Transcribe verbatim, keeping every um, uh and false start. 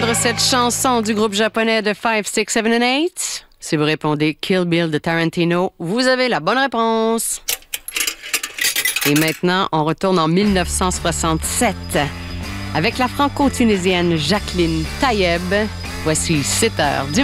entendre cette chanson du groupe japonais de five, six, seven and eight? Si vous répondez Kill Bill de Tarantino, vous avez la bonne réponse. Et maintenant, on retourne en dix-neuf cent soixante-sept avec la franco-tunisienne Jacqueline Tayeb. Voici sept heures du